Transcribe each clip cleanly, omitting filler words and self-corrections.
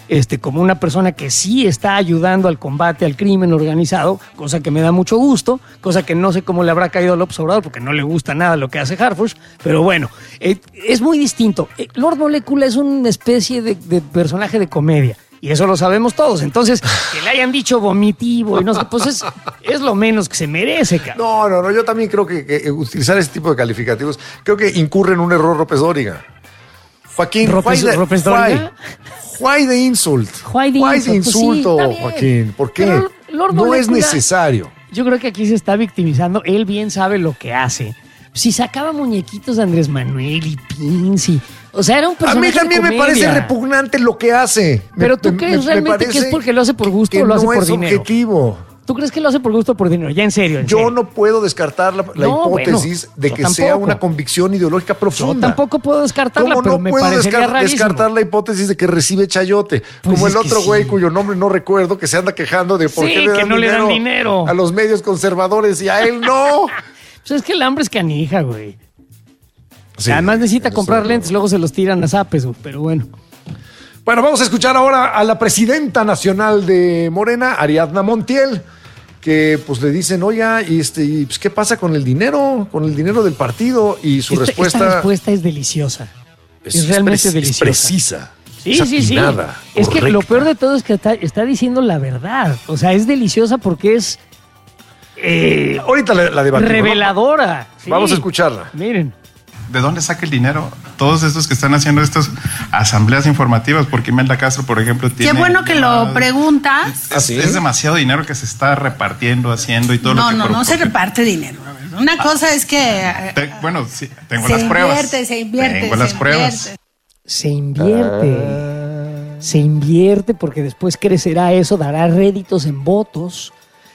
como una persona que sí está ayudando al combate al crimen organizado, cosa que me da mucho gusto, cosa que no sé cómo le habrá caído a López Obrador, porque no le gusta nada lo que hace Harfuch, pero bueno, es muy distinto. Lord Molecula es una especie de personaje de comedia. Y eso lo sabemos todos. Entonces, que le hayan dicho vomitivo y no sé, pues es lo menos que se merece, cabrón. No. Yo también creo que utilizar ese tipo de calificativos, creo que incurre en un error López Dóriga. Joaquín, ¿López Dóriga? Why the insult? Why the insulto, pues sí, Joaquín? ¿Por qué? Lord no Molecula, es necesario. Yo creo que aquí se está victimizando. Él bien sabe lo que hace. Si sacaba muñequitos de Andrés Manuel y pins y... O sea, era un personaje. A mí también me parece repugnante lo que hace. Pero ¿tú crees realmente que es porque lo hace por gusto o lo hace por dinero? No es objetivo. ¿Tú crees que lo hace por gusto o por dinero? Ya en serio. Yo no puedo descartar la hipótesis de que sea una convicción ideológica profunda. Yo tampoco puedo descartarla, pero me parecería rarísimo. Descartar la hipótesis de que recibe chayote. Pues como el otro güey cuyo nombre no recuerdo, que se anda quejando de por qué le dan dinero a los medios conservadores y a él no. Pues es que el hambre es canija, güey. Sí, además necesita comprar lentes, luego se los tiran a zapes, pero bueno. Bueno, vamos a escuchar ahora a la presidenta nacional de Morena, Ariadna Montiel, que pues le dicen, oiga, pues, ¿qué pasa con el dinero del partido? Y su respuesta... Esta respuesta es deliciosa. Es realmente deliciosa. Es precisa. Sí. Es que lo peor de todo es que está diciendo la verdad. O sea, es deliciosa porque es... ahorita la debatimos, reveladora. ¿no? Sí. Vamos a escucharla. Miren. ¿De dónde saca el dinero? Todos estos que están haciendo estas asambleas informativas, porque Imelda Castro, por ejemplo, tiene... Qué bueno que lo preguntas. Es demasiado dinero que se está repartiendo, haciendo y todo lo que... No se reparte dinero. Una cosa es que... Sí, tengo las pruebas. Se invierte. Tengo las pruebas. Se invierte porque después crecerá eso, dará réditos en votos.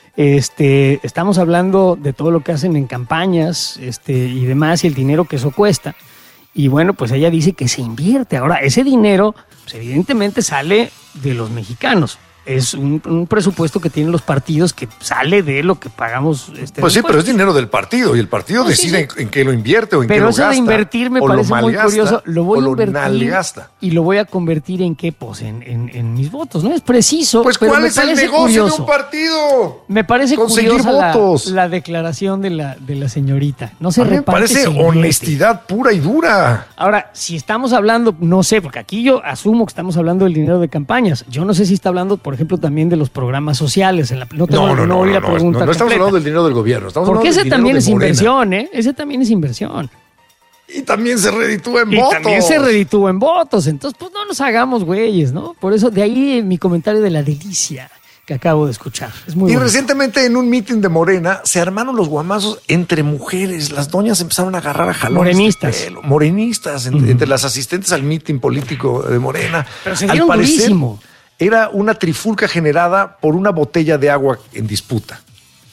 Estamos hablando de todo lo que hacen en campañas y demás y el dinero que eso cuesta. Y bueno, pues ella dice que se invierte. Ahora, ese dinero pues evidentemente sale de los mexicanos. Es un presupuesto que tienen los partidos que sale de lo que pagamos. Pues sí, pero es dinero del partido y el partido decide en qué lo invierte o en qué lo gasta. Pero eso de invertir me parece muy curioso. Lo voy a invertir y lo voy a convertir en qué, pues en mis votos. No es preciso. Pues pero ¿cuál es el negocio de un partido? Me parece curiosa la declaración de la señorita. No se reparte. Me parece honestidad pura y dura. Ahora, si estamos hablando, no sé, porque aquí yo asumo que estamos hablando del dinero de campañas. Yo no sé si está hablando, por ejemplo, también de los programas sociales. No estamos hablando del dinero del gobierno. Porque ese también es inversión, ¿eh? Ese también es inversión. Y también se reditúa en votos. Entonces, pues no nos hagamos güeyes, ¿no? Por eso, de ahí mi comentario de la delicia que acabo de escuchar. Es muy bonito. Recientemente en un mitin de Morena se armaron los guamazos entre mujeres. Las doñas empezaron a agarrar a jalones. Morenistas, entre las asistentes al mitin político de Morena. Pero se dieron durísimo. Era una trifulca generada por una botella de agua en disputa.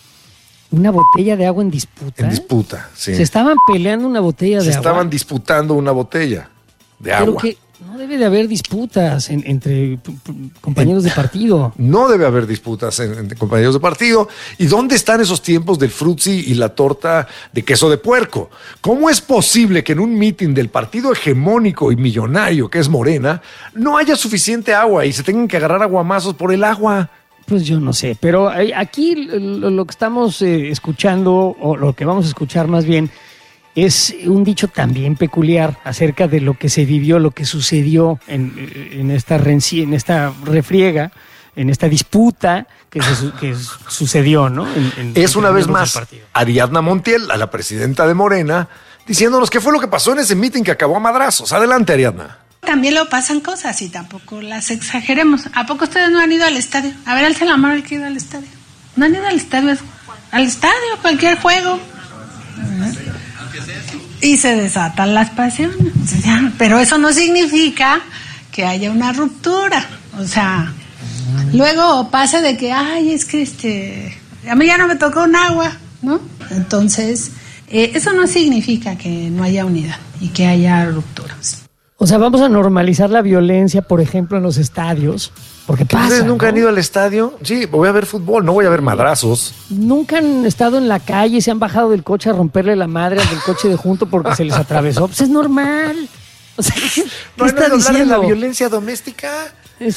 ¿Una botella de agua en disputa? En disputa, sí. Se estaban peleando una botella de agua. Se estaban disputando una botella de agua. Pero que no debe de haber disputas entre compañeros de partido. No debe haber disputas entre compañeros de partido. ¿Y dónde están esos tiempos del frutzi y la torta de queso de puerco? ¿Cómo es posible que en un mitin del partido hegemónico y millonario que es Morena no haya suficiente agua y se tengan que agarrar aguamazos por el agua? Pues yo no sé, pero aquí lo que estamos escuchando, o lo que vamos a escuchar más bien, es un dicho también peculiar acerca de lo que se vivió, lo que sucedió en esta refriega, en esta disputa que sucedió, ¿no? Es una vez más Ariadna Montiel, a la presidenta de Morena, diciéndonos qué fue lo que pasó en ese mitin que acabó a madrazos. Adelante, Ariadna. También lo pasan cosas y tampoco las exageremos. ¿A poco ustedes no han ido al estadio? A ver, alce la mano el que ha ido al estadio. No han ido al estadio, cualquier juego. Y se desatan las pasiones. Pero eso no significa que haya una ruptura. O sea, luego pasa de que, es que a mí ya no me tocó un agua, ¿no? Entonces, eso no significa que no haya unidad y que haya rupturas. O sea, vamos a normalizar la violencia, por ejemplo, en los estadios. Porque pasa, ¿ustedes nunca han ido al estadio? Sí, voy a ver fútbol, no voy a ver madrazos. ¿Nunca han estado en la calle y se han bajado del coche a romperle la madre al del coche de junto porque se les atravesó? Pues es normal. O sea, ¿qué está diciendo? ¿De la violencia doméstica?